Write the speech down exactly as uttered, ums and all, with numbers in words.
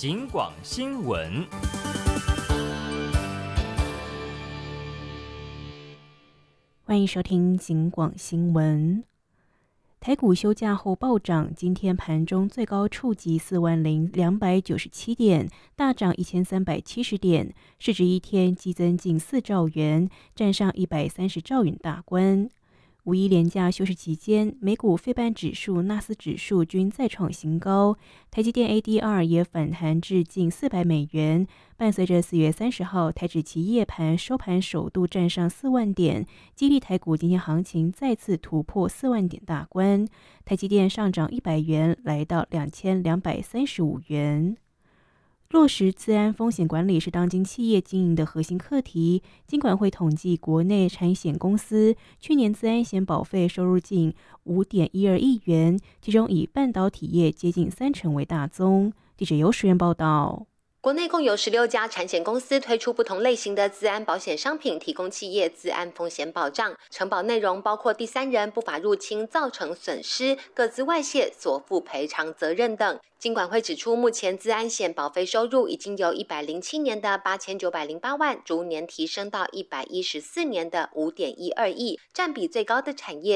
警广新闻。 欢迎收听警广新闻。台股休假后暴涨，今天盘中最高触及四万零两百九十七点，大涨一千三百七十点，市值一天激增近四兆元，站上一百三十兆元大关。五一连假休市期间，美股费半指数、纳斯指数均再创新高，台积电 A D R 也反弹至近四百美元。伴随着四月三十号台指期夜盘收盘首度站上四万点，激励台股今天行情再次突破四万点大关。台积电上涨一百元，来到两千两百三十五元。落实资安风险管理是当今企业经营的核心课题。金管会统计，国内产险公司去年资安险保费收入近 五点一二亿元，其中以半导体业接近三成为大宗。记者尤时源报道。 国内共有十六家产险公司推出不同类型的资安保险商品，提供企业资安风险保障。承保内容包括第三人不法入侵造成损失、个资外泄所负赔偿责任等。金管会指出，目前资安险保费收入已经由一百零七年的八千九百零八万，逐年提升到一百一十四年的五点一二亿，占比最高的产业